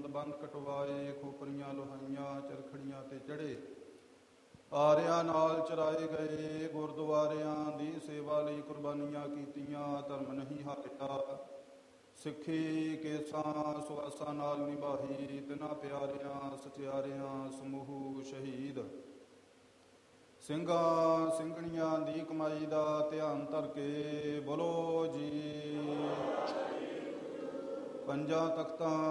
ਬੰਦ ਕਟਵਾਏ, ਖੋਪਰੀਆਂ ਲੋਹਾਈਆਂ ਚਰਖੜੀਆਂ ਤੇ ਚੜੇ, ਆਰਿਆਂ ਨਾਲ ਚਰਾਏ ਗਏ, ਗੁਰਦੁਆਰਿਆਂ ਦੀ ਸੇਵਾ ਲਈ ਕੁਰਬਾਨੀਆਂ ਕੀਤੀਆਂ, ਧਰਮ ਨਹੀਂ ਹਾਰਿਆ, ਸਿੱਖੀ ਕੇਸਾਂ ਸੁਆਸਾਂ ਨਾਲ ਨਿਭਾਈ, ਤਿਨਾਂ ਪਿਆਰਿਆਂ ਸਚਿਆਰਿਆਂ ਸਮੂਹ ਸ਼ਹੀਦ। ਸਿੰਘਾਂ ਸਿੰਘਣੀਆਂ ਦੀ ਕਮਾਈ ਦਾ ਧਿਆਨ ਧਰ ਕੇ ਬੋਲੋ ਜੀ। ਪੰਜਾਂ ਤਖਤਾਂ